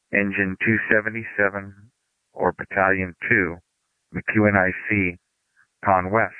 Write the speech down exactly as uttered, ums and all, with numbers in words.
Engine two seventy-seven or Battalion two, McEwen I C, Con West.